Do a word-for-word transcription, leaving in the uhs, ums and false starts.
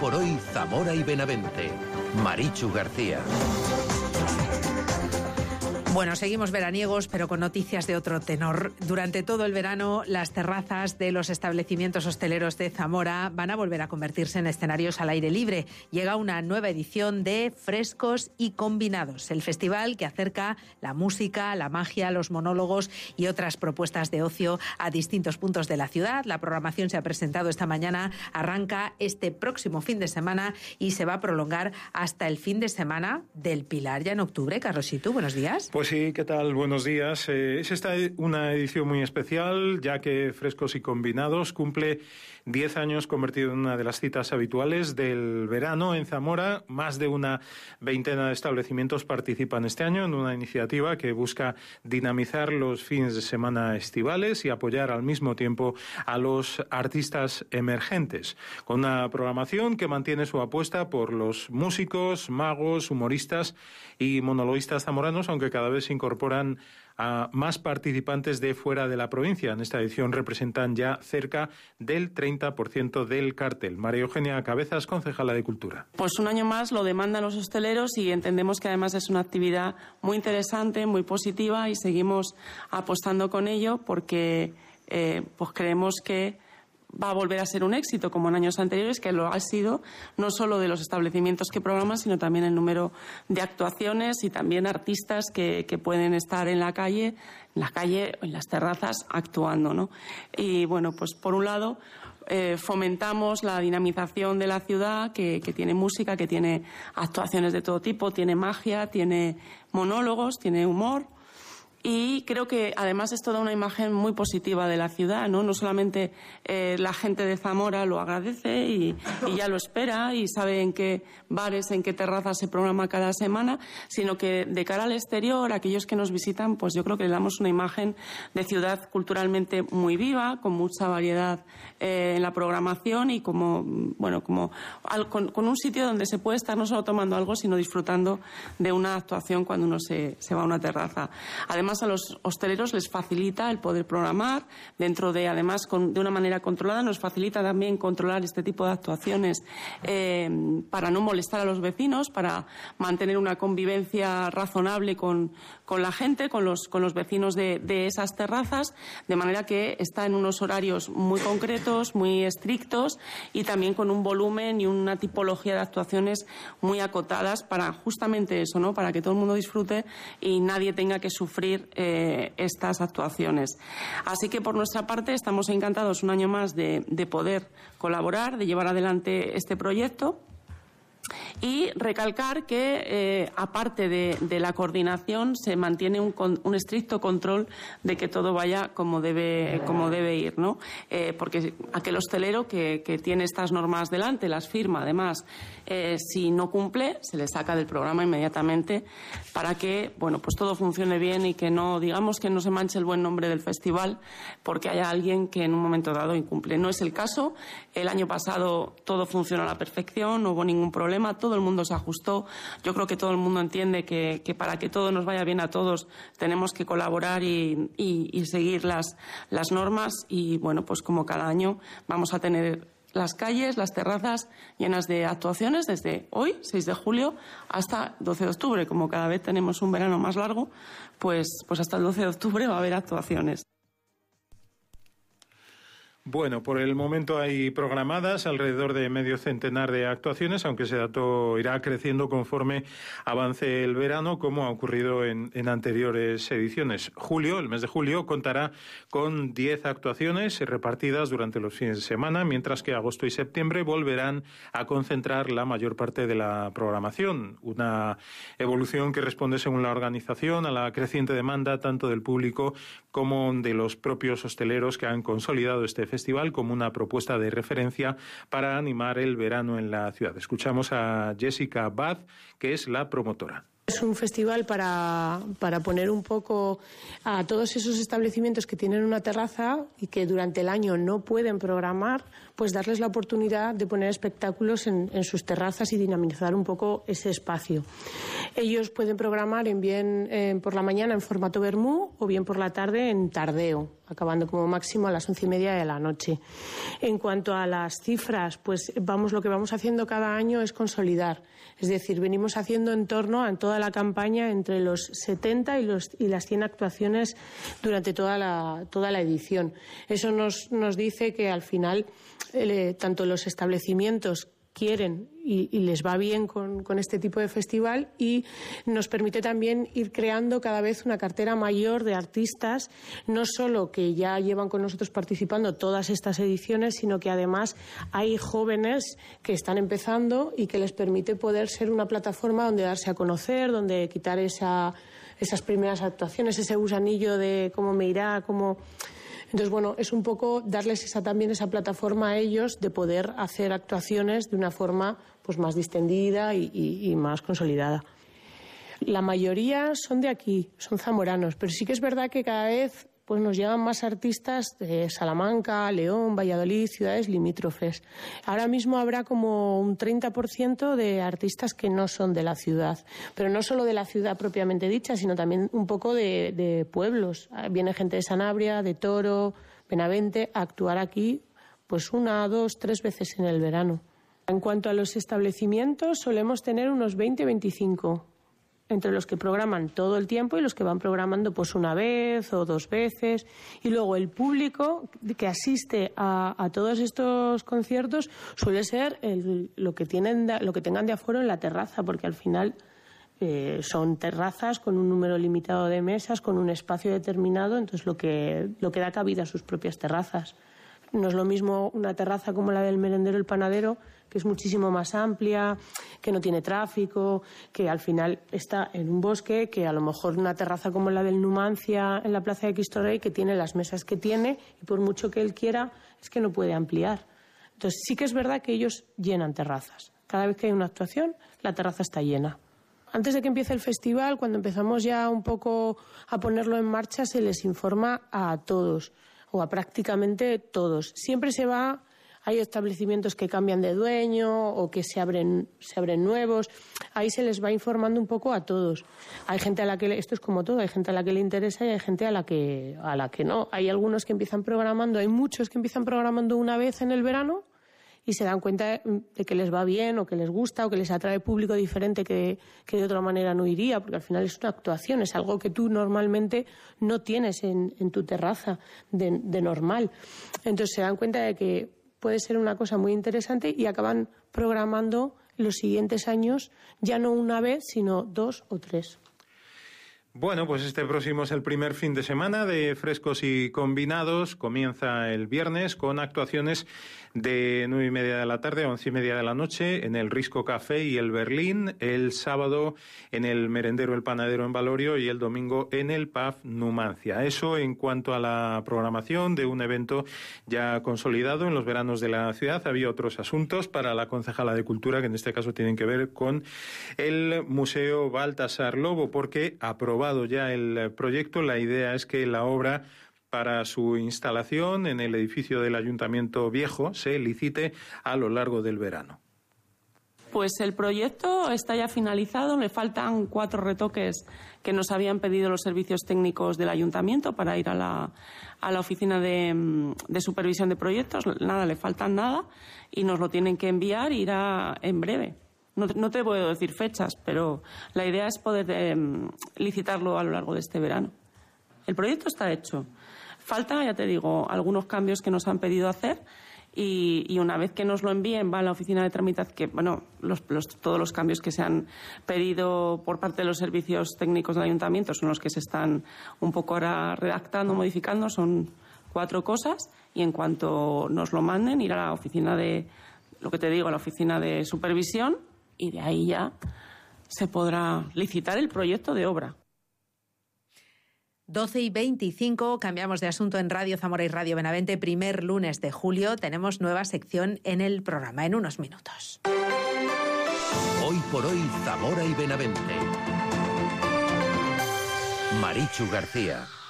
por hoy Zamora y Benavente. Marichu García. Bueno, seguimos veraniegos, pero con noticias de otro tenor. Durante todo el verano, las terrazas de los establecimientos hosteleros de Zamora van a volver a convertirse en escenarios al aire libre. Llega una nueva edición de Frescos y Combinados, el festival que acerca la música, la magia, los monólogos y otras propuestas de ocio a distintos puntos de la ciudad. La programación se ha presentado esta mañana, arranca este próximo fin de semana y se va a prolongar hasta el fin de semana del Pilar, ya en octubre. Carlosito, buenos días. Pues sí, ¿qué tal? Buenos días. Eh, es esta una edición muy especial, ya que Frescos y Combinados cumple diez años, convertido en una de las citas habituales del verano en Zamora. Más de una veintena de establecimientos participan este año en una iniciativa que busca dinamizar los fines de semana estivales y apoyar al mismo tiempo a los artistas emergentes, con una programación que mantiene su apuesta por los músicos, magos, humoristas y monologuistas zamoranos, aunque cada vez se incorporan a más participantes de fuera de la provincia. En esta edición representan ya cerca del treinta por ciento del cartel. María Eugenia Cabezas, concejala de Cultura. Pues un año más lo demandan los hosteleros y entendemos que además es una actividad muy interesante, muy positiva y seguimos apostando con ello porque eh, pues creemos que va a volver a ser un éxito como en años anteriores, que lo ha sido no solo de los establecimientos que programan, sino también el número de actuaciones y también artistas que, que pueden estar en la calle, en la calle o en las terrazas actuando, ¿no? Y bueno, pues por un lado eh, fomentamos la dinamización de la ciudad, que, que tiene música, que tiene actuaciones de todo tipo, tiene magia, tiene monólogos, tiene humor. Y creo que además esto da una imagen muy positiva de la ciudad, ¿no? No solamente eh, la gente de Zamora lo agradece y, y ya lo espera y sabe en qué bares, en qué terrazas se programa cada semana, sino que de cara al exterior, aquellos que nos visitan, pues yo creo que le damos una imagen de ciudad culturalmente muy viva, con mucha variedad eh, en la programación y como, bueno, como al, con, con un sitio donde se puede estar no solo tomando algo, sino disfrutando de una actuación cuando uno se, se va a una terraza. Además, a los hosteleros les facilita el poder programar dentro de, además, con, de una manera controlada, nos facilita también controlar este tipo de actuaciones eh, para no molestar a los vecinos, para mantener una convivencia razonable con, con la gente, con los, con los vecinos de, de esas terrazas, de manera que está en unos horarios muy concretos, muy estrictos y también con un volumen y una tipología de actuaciones muy acotadas para justamente eso, ¿no? Para que todo el mundo disfrute y nadie tenga que sufrir Eh, estas actuaciones. Así que por nuestra parte estamos encantados un año más de, de poder colaborar, de llevar adelante este proyecto. Y recalcar que, eh, aparte de, de la coordinación, se mantiene un, un estricto control de que todo vaya como debe, como debe ir, ¿no? Eh, porque aquel hostelero que, que tiene estas normas delante, las firma, además, eh, si no cumple, se le saca del programa inmediatamente para que, bueno, pues todo funcione bien y que no, digamos, que no se manche el buen nombre del festival porque haya alguien que en un momento dado incumple. No es el caso. El año pasado todo funcionó a la perfección, no hubo ningún problema, todo el mundo se ajustó. Yo creo que todo el mundo entiende que, que para que todo nos vaya bien a todos tenemos que colaborar y, y, y seguir las, las normas y, bueno, pues como cada año vamos a tener las calles, las terrazas llenas de actuaciones desde hoy, seis de julio, hasta doce de octubre. Como cada vez tenemos un verano más largo, pues, pues hasta el doce de octubre va a haber actuaciones. Bueno, por el momento hay programadas alrededor de medio centenar de actuaciones, aunque ese dato irá creciendo conforme avance el verano, como ha ocurrido en, en anteriores ediciones. Julio, el mes de julio, contará con diez actuaciones repartidas durante los fines de semana, mientras que agosto y septiembre volverán a concentrar la mayor parte de la programación. Una evolución que responde, según la organización, a la creciente demanda tanto del público como de los propios hosteleros que han consolidado este festival como una propuesta de referencia para animar el verano en la ciudad. Escuchamos a Jessica Bad, que es la promotora. Es un festival para, para poner un poco a todos esos establecimientos que tienen una terraza y que durante el año no pueden programar, pues darles la oportunidad de poner espectáculos en, en sus terrazas y dinamizar un poco ese espacio. Ellos pueden programar en bien eh, por la mañana en formato vermú o bien por la tarde en tardeo, acabando como máximo a las once y media de la noche. En cuanto a las cifras, pues vamos, lo que vamos haciendo cada año es consolidar. Es decir, venimos haciendo en torno a toda la campaña entre los setenta y, los, y las cien actuaciones durante toda la, toda la edición. Eso nos, nos dice que al final eh, tanto los establecimientos quieren y, y les va bien con, con este tipo de festival, y nos permite también ir creando cada vez una cartera mayor de artistas, no solo que ya llevan con nosotros participando todas estas ediciones, sino que además hay jóvenes que están empezando y que les permite poder ser una plataforma donde darse a conocer, donde quitar esa, esas primeras actuaciones, ese gusanillo de cómo me irá, cómo... Entonces, bueno, es un poco darles esa, también esa plataforma a ellos de poder hacer actuaciones de una forma pues más distendida y, y, y más consolidada. La mayoría son de aquí, son zamoranos, pero sí que es verdad que cada vez pues nos llegan más artistas de Salamanca, León, Valladolid, ciudades limítrofes. Ahora mismo habrá como un treinta por ciento de artistas que no son de la ciudad, pero no solo de la ciudad propiamente dicha, sino también un poco de, de pueblos. Viene gente de Sanabria, de Toro, Benavente, a actuar aquí pues una, dos, tres veces en el verano. En cuanto a los establecimientos, solemos tener unos veinte, veinticinco. Entre los que programan todo el tiempo y los que van programando pues una vez o dos veces. Y luego el público que asiste a, a todos estos conciertos suele ser el, lo que tienen de, lo que tengan de aforo en la terraza, porque al final eh, son terrazas con un número limitado de mesas, con un espacio determinado, entonces lo que, lo que da cabida a sus propias terrazas. No es lo mismo una terraza como la del Merendero El Panadero, que es muchísimo más amplia, que no tiene tráfico, que al final está en un bosque, que a lo mejor una terraza como la del Numancia en la Plaza de Cristo Rey, que tiene las mesas que tiene y por mucho que él quiera, es que no puede ampliar. Entonces sí que es verdad que ellos llenan terrazas. Cada vez que hay una actuación, la terraza está llena. Antes de que empiece el festival, cuando empezamos ya un poco a ponerlo en marcha, se les informa a todos, o a prácticamente todos. Siempre se va, hay establecimientos que cambian de dueño o que se abren, se abren nuevos. Ahí se les va informando un poco a todos. Hay gente a la que, esto es como todo, hay gente a la que le interesa y hay gente a la que, a la que no. Hay algunos que empiezan programando, hay muchos que empiezan programando una vez en el verano y se dan cuenta de que les va bien o que les gusta o que les atrae público diferente que, que de otra manera no iría, porque al final es una actuación, es algo que tú normalmente no tienes en, en tu terraza de, de normal. Entonces se dan cuenta de que puede ser una cosa muy interesante y acaban programando los siguientes años ya no una vez, sino dos o tres. Bueno, pues este próximo es el primer fin de semana de Frescos y Combinados. Comienza el viernes con actuaciones de nueve y media de la tarde a once y media de la noche en el Risco Café y el Berlín, el sábado en el Merendero El Panadero en Valorio y el domingo en el P A F Numancia. Eso en cuanto a la programación de un evento ya consolidado en los veranos de la ciudad. Había otros asuntos para la concejala de Cultura que en este caso tienen que ver con el Museo Baltasar Lobo, porque aprobado ya el proyecto, la idea es que la obra para su instalación en el edificio del Ayuntamiento Viejo se licite a lo largo del verano. Pues el proyecto está ya finalizado, le faltan cuatro retoques que nos habían pedido los servicios técnicos del Ayuntamiento para ir a la, a la oficina de, de supervisión de proyectos. Nada, le faltan nada y nos lo tienen que enviar y irá en breve. No, no te puedo decir fechas, pero la idea es poder eh, licitarlo a lo largo de este verano. El proyecto está hecho. Falta, ya te digo, algunos cambios que nos han pedido hacer y, y una vez que nos lo envíen va a la oficina de tramitación, que bueno, los, los, todos los cambios que se han pedido por parte de los servicios técnicos del Ayuntamiento son los que se están un poco ahora redactando, modificando, son cuatro cosas y en cuanto nos lo manden ir a la oficina de, lo que te digo, a la oficina de supervisión y de ahí ya se podrá licitar el proyecto de obra. doce y veinticinco, cambiamos de asunto en Radio Zamora y Radio Benavente. Primer lunes de julio tenemos nueva sección en el programa en unos minutos. Hoy por hoy, Zamora y Benavente. Marichu García.